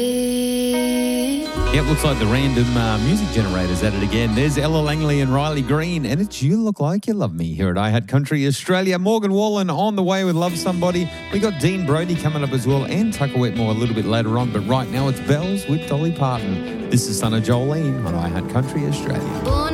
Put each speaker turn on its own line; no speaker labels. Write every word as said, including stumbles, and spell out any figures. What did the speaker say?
Yep, looks like the random uh, music generator's at it again. There's Ella Langley and Riley Green, and it's You Look Like You Love Me here at iHeart Country Australia. Morgan Wallen on the way with Love Somebody. We got Dean Brody coming up as well, and Tucker Wetmore a little bit later on, but right now it's Bells with Dolly Parton. This is Son of Jolene on iHeart Country Australia.